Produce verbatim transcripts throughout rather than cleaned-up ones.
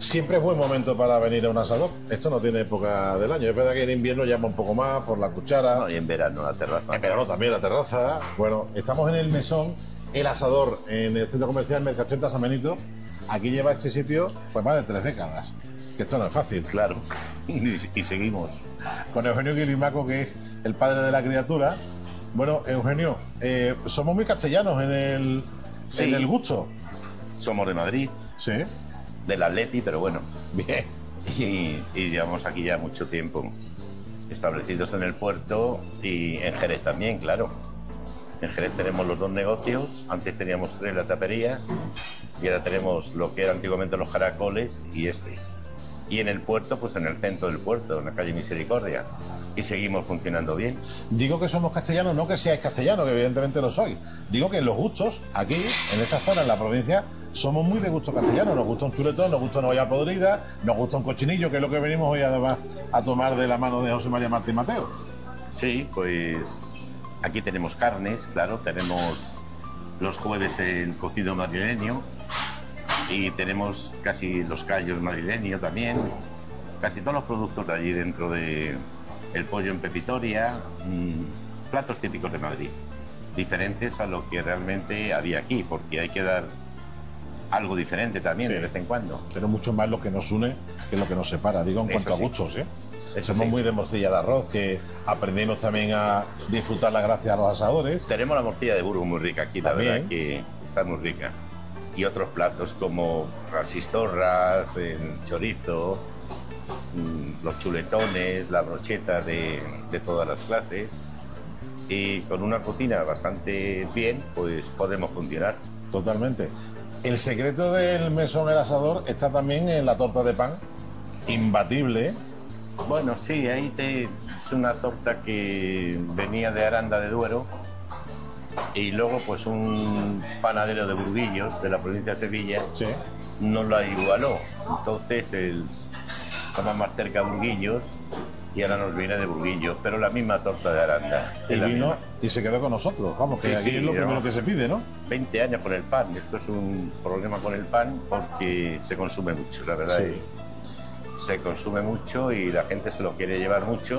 Siempre es buen momento para venir a un asador. Esto no tiene época del año. Es verdad que en invierno llama un poco más por la cuchara. No, y en verano la terraza. En verano también la terraza. Bueno, estamos en el mesón El Asador, en el centro comercial Merca ochenta San Benito. Aquí lleva este sitio pues más de tres décadas. Que esto no es fácil. Claro. Y, y seguimos. Con Eugenio Guilimaco, que es el padre de la criatura. Bueno, Eugenio, eh, somos muy castellanos en el, Sí. en el gusto. Somos de Madrid, Sí. del Atleti, pero bueno. Bien. Y, y llevamos aquí ya mucho tiempo establecidos en el puerto y en Jerez también, claro. En Jerez tenemos los dos negocios. Antes teníamos tres, la tapería, y ahora tenemos lo que era antiguamente los caracoles y este. Y en el puerto, pues en el centro del puerto, en la calle Misericordia. Y seguimos funcionando bien. Digo que somos castellanos, no que seáis castellanos, que evidentemente lo sois. Digo que los gustos, aquí, en esta zona, en la provincia, somos muy de gusto castellano. Nos gusta un chuletón, nos gusta una olla podrida, nos gusta un cochinillo, que es lo que venimos hoy además a tomar de la mano de José María Martín Mateo. Sí, pues aquí tenemos carnes, claro, tenemos los jueves el cocido madrileño y tenemos casi los callos madrileños también, casi todos los productos de allí dentro de el pollo en pepitoria, mmm, platos típicos de Madrid, diferentes a lo que realmente había aquí, porque hay que dar algo diferente también, sí, de vez en cuando. Pero mucho más lo que nos une que lo que nos separa, digo, en Eso cuanto sí. a gustos, ¿eh? Eso Somos sí. muy de morcilla de arroz, que aprendimos también a disfrutarla gracias a los asadores. Tenemos la morcilla de Burgos muy rica aquí, la También. verdad que está muy rica. Y otros platos como las chistorras, el chorizo, mm, los chuletones, la brocheta de, de todas las clases. Y con una rutina bastante bien, pues podemos funcionar. Totalmente. El secreto del mesón El Asador está también en la torta de pan, imbatible. Bueno, sí, ahí te, es una torta que venía de Aranda de Duero y luego pues un panadero de Burguillos, de la provincia de Sevilla, Sí. nos la igualó. Entonces el, estaba más cerca de Burguillos y ahora nos viene de Burguillos, pero la misma torta de Aranda. Y es la vino misma. y se quedó con nosotros. Vamos, que Sí, aquí sí, es lo ya. primero que se pide, ¿no? veinte años con el pan. Esto es un problema con el pan porque se consume mucho, la verdad. Sí. es- Se consume mucho y la gente se lo quiere llevar mucho.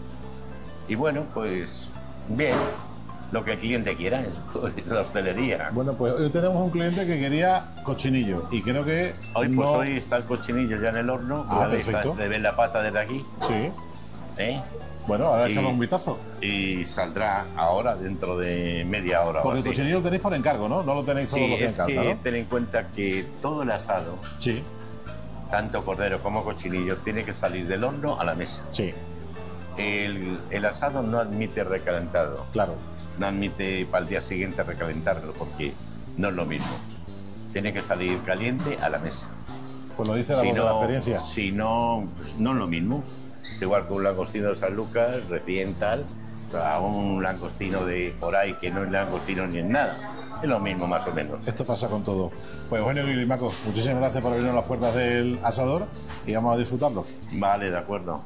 Y bueno, pues bien, lo que el cliente quiera, esto es la hostelería. Bueno, pues hoy tenemos un cliente que quería cochinillo y creo que Hoy, pues no- hoy está el cochinillo ya en el horno. Ah, Ya veis, perfecto. le ven la pata desde aquí, Sí. ¿eh? Bueno, ahora Y- echamos un vistazo. Y saldrá ahora dentro de media hora o Porque el así. cochinillo lo tenéis por encargo, ¿no? No lo tenéis todos Sí, los días es en que carta, ¿no? ten en cuenta que todo el asado, Sí, tanto cordero como cochinillo, tiene que salir del horno a la mesa. sí, El, el asado no admite recalentado, claro. no admite para el día siguiente recalentarlo, porque no es lo mismo. Tiene que salir caliente a la mesa. Pues lo dice la Si voz de la no, experiencia. si no, pues no es lo mismo. Es igual que un langostino de San Lucas, recién tal, a un langostino de por ahí que no es langostino ni es nada. Es lo mismo más o menos. Esto pasa con todo. Pues Eugenio Guilimaco, muchísimas gracias por abrirnos las puertas del asador y vamos a disfrutarlo. Vale, de acuerdo.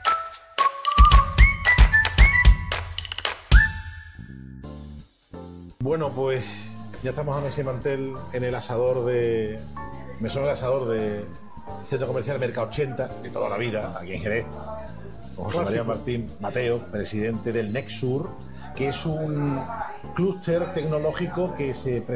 Bueno, pues ya estamos a Mesa y Mantel en el asador de... Mesón El Asador de Centro Comercial Merca ochenta, de toda la vida, aquí en Jerez. Con José María Martín Mateo, presidente del Nexur, que es un clúster tecnológico que se presenta